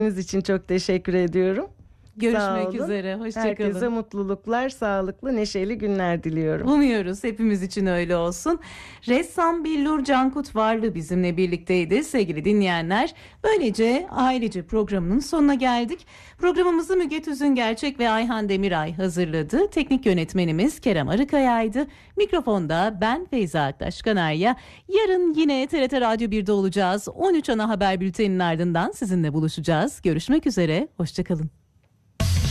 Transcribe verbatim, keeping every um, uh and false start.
için çok teşekkür ediyorum. Sağ Görüşmek olun. üzere. Hoşçakalın. Herkese mutluluklar, sağlıklı, neşeli günler diliyorum. Umuyoruz hepimiz için öyle olsun. Ressam Billur Cankut Varlı bizimle birlikteydi sevgili dinleyenler. Böylece ailece programının sonuna geldik. Programımızı Müge Tüzüngerçek ve Ayhan Demiray hazırladı. Teknik yönetmenimiz Kerem Arıkaya'ydı. Mikrofonda ben Feyza Aktaş Kanarya. Yarın yine T R T Radyo birde olacağız. on üç ana haber bülteninin ardından sizinle buluşacağız. Görüşmek üzere. Hoşçakalın.